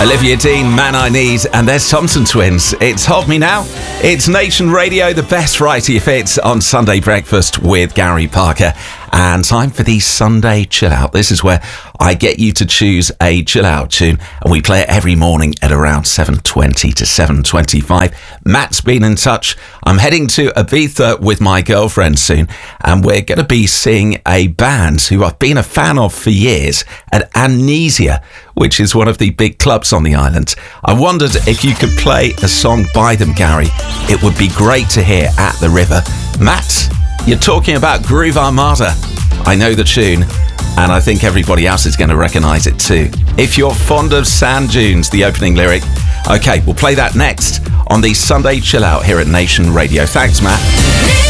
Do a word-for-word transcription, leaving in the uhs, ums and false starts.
Olivia Dean, Man I Need, and there's Thompson Twins. It's Hold Me Now. It's Nation Radio, the best variety of hits on Sunday Breakfast with Gary Parker. And time for the Sunday Chill Out. This is where I get you to choose a chill out tune, and we play it every morning at around seven twenty to seven twenty-five. Matt's been in touch. I'm heading to Ibiza with my girlfriend soon, and we're going to be seeing a band who I've been a fan of for years at Amnesia, which is one of the big clubs on the island. I wondered if you could play a song by them, Gary. It would be great to hear at the river. Matt, you're talking about Groove Armada. I know the tune, and I think everybody else is going to recognise it too. If you're fond of sand dunes, the opening lyric. Okay, we'll play that next on the Sunday Chill Out here at Nation Radio. Thanks, Matt.